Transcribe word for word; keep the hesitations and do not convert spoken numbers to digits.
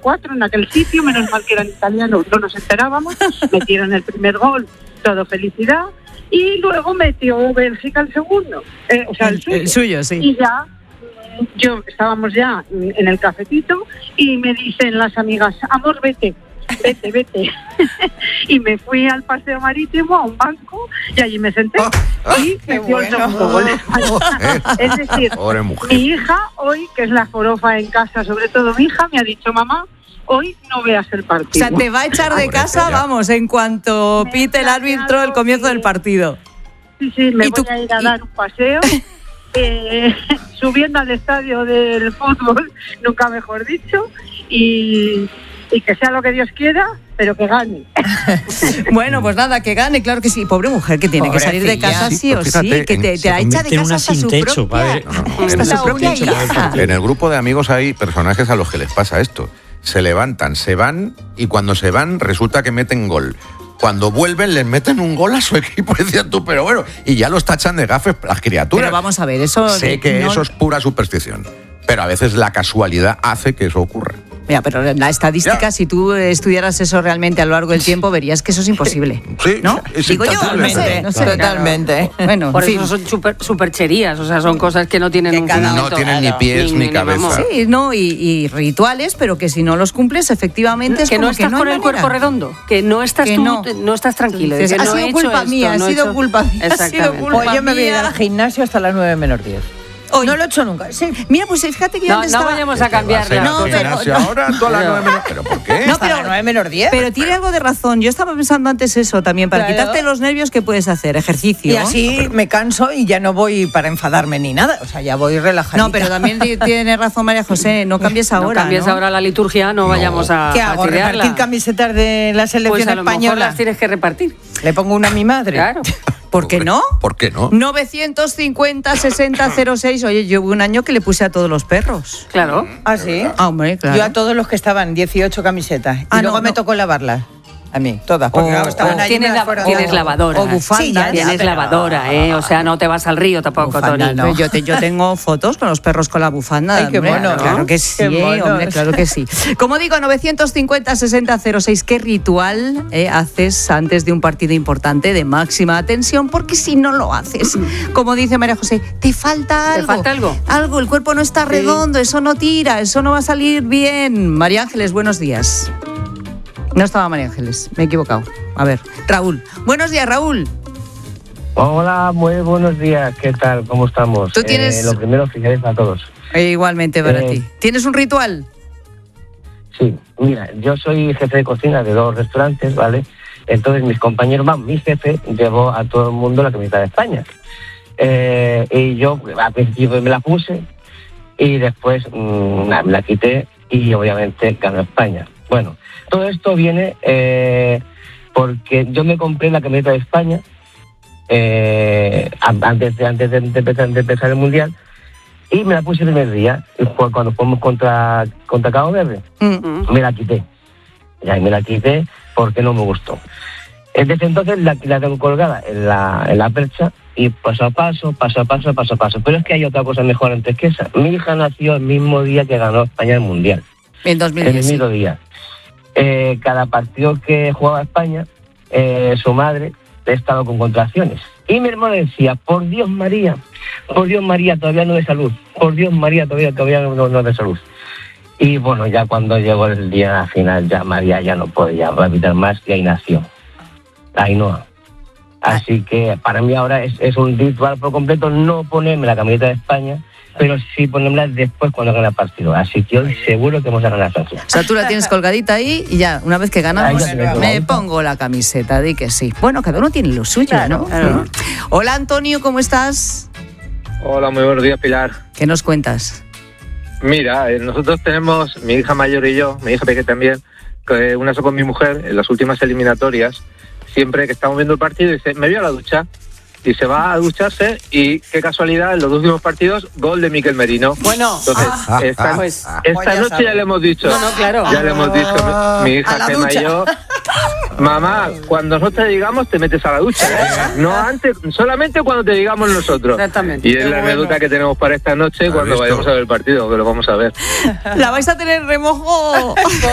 cuatro en aquel sitio, menos mal que eran italianos, no nos enterábamos, metieron el primer gol, todo felicidad, y luego metió Bélgica el segundo, eh, o sea, el suyo. El suyo, sí. Y ya, yo estábamos ya en el cafetito y me dicen las amigas, amor, vete. Vete, vete. Y me fui al paseo marítimo, a un banco, y allí me senté. Ah, ah, y me dio el segundo gol. Es decir, mi hija hoy, que es la jorofa en casa, sobre todo mi hija, me ha dicho, mamá, hoy no veas el partido. O sea, te va a echar de casa, vamos, en cuanto pite el árbitro el comienzo del partido. Sí, sí, me voy tú, a ir a y... dar un paseo. Eh, subiendo al estadio del fútbol, nunca mejor dicho, y... y que sea lo que Dios quiera, pero que gane. Bueno, pues nada, que gane, claro que sí. Pobre mujer que tiene Pobrecilla. que salir de casa sí, sí o sí, que te, te la echa de casa hasta su techo, propia, no, no, hasta su propia hija. En el grupo de amigos hay personajes a los que les pasa esto. Se levantan, se van, y cuando se van resulta que meten gol. Cuando vuelven les meten un gol a su equipo, decías tú, pero bueno, y ya los tachan de gafes las criaturas. Pero vamos a ver, eso... Sé que no... eso es pura superstición, pero a veces la casualidad hace que eso ocurra. Mira, pero en la estadística, ya. si tú estudiaras eso realmente a lo largo del tiempo, verías que eso es imposible. Sí, ¿no? es Digo yo, no sé, no sé. Totalmente. Claro. Bueno, por en eso fin. son super, supercherías, o sea, son cosas que no tienen que un fundamento. No tienen ni pies ni, ni cabeza. Sí, no, y, y rituales, pero que si no los cumples, efectivamente es que como no estás que no con el manera. cuerpo redondo, que no estás que tú, no. no estás tranquilo. Sí, sí, que ha no sido he culpa hecho mía, esto, ha no sido hecho... culpa mía. Ha sido culpa Pues yo me voy mía. al gimnasio hasta las nueve menos diez. Hoy. No lo he hecho nunca. Sí. Mira, pues fíjate que yo no, antes no estaba... vayamos a cambiar la no, pero, no. Ahora todas las nueve menos... ¿Pero por qué? No, hasta pero, las nueve menos diez. Pero tiene algo de razón. Yo estaba pensando antes eso también. Para claro. quitarte los nervios, ¿qué puedes hacer? Ejercicio. Y así pero... me canso y ya no voy para enfadarme ni nada. O sea, ya voy relajadita. No, pero también tiene razón María José. No cambies ahora, No cambies ¿no? ahora la liturgia, no, no. vayamos a ¿Qué hago? A ¿Repartir camisetas de la selección pues a lo española? Mejor las tienes que repartir. ¿Le pongo una a mi madre? Claro. ¿Por qué no? ¿Por qué no? novecientos cincuenta sesenta cero seis. Oye, yo hubo un año que le puse a todos los perros. Claro. ¿Ah, sí? Ah, hombre, claro. Yo a todos los que estaban, dieciocho camisetas. Y ah, luego no, me no. tocó lavarlas. A mí, todas. Porque oh, claro, estaban oh, allí. Tienes, la, fueron, tienes oh, lavadora. O bufanda. Sí, ya, tienes pero... lavadora, ¿eh? O sea, no te vas al río tampoco, Bufanda, Toni. no. Yo, te, yo tengo fotos con los perros con la bufanda. Ay, qué hombre, mono, claro ¿no? que sí, Qué mono. hombre, claro que sí. Como digo, novecientos cincuenta sesenta cero seis, ¿qué ritual eh, haces antes de un partido importante de máxima atención? Porque si no lo haces, como dice María José, te falta algo. ¿Te falta algo? Algo, el cuerpo no está redondo, sí. Eso no tira, eso no va a salir bien. María Ángeles, buenos días. No estaba María Ángeles, me he equivocado. A ver, Raúl. Buenos días, Raúl. Hola, muy buenos días. ¿Qué tal? ¿Cómo estamos? ¿Tú tienes... Eh, lo primero, felicidades a todos. Eh, igualmente para eh, ti. ¿Tienes un ritual? Sí, mira, yo soy jefe de cocina de dos restaurantes, ¿vale? Entonces mis compañeros, van, mi jefe llevó a todo el mundo la camiseta de España. Eh, y yo al principio me la puse y después mmm, me la quité y obviamente ganó España. Bueno, todo esto viene eh, porque yo me compré la camiseta de España eh, antes, de, antes de, empezar, de empezar el Mundial y me la puse el primer día, cuando fuimos contra, contra Cabo Verde. Mm-hmm. Me la quité. Ya, me la quité porque no me gustó. Desde entonces la, la tengo colgada en la, en la percha y paso a paso, paso a paso, paso a paso. Pero es que hay otra cosa mejor antes que esa. Mi hija nació el mismo día que ganó España el Mundial. En dos mil diez. En el mismo día. Eh, cada partido que jugaba España, eh, su madre estaba con contracciones. Y mi hermano decía, por Dios María, por Dios María, todavía no de salud. Por Dios María, todavía, todavía no, no, no de salud. Y bueno, ya cuando llegó el día final, ya María ya no podía evitar más y ahí nació. Ainhoa. Así que para mí ahora es, es un ritual por completo no ponerme la camiseta de España, pero sí ponérmela después cuando gane el partido. Así que hoy seguro que vamos a ganar Francia. O sea, tú la tienes colgadita ahí y ya, una vez que ganamos, me pongo la camiseta, di que sí. Bueno, cada uno tiene lo suyo, claro, ¿no? Claro. Hola, Antonio, ¿cómo estás? Hola, muy buenos días, Pilar. ¿Qué nos cuentas? Mira, eh, nosotros tenemos, mi hija mayor y yo, mi hija pequeña también, que una con mi mujer, en las últimas eliminatorias, siempre que estamos viendo el partido, dice, me voy a la ducha. Y se va a ducharse y qué casualidad, en los últimos partidos, gol de Mikel Merino. Bueno, entonces, ah, esta, pues, esta pues ya noche sabe. ya le hemos dicho, no, no, claro. ya le hemos dicho, mi hija Gemma y yo, mamá, cuando nosotros te digamos te metes a la ducha, ¿eh? No antes, solamente cuando te digamos nosotros. Exactamente. Y es la anécdota bueno. que tenemos para esta noche cuando vayamos a ver el partido, que lo vamos a ver. La vais a tener remojo.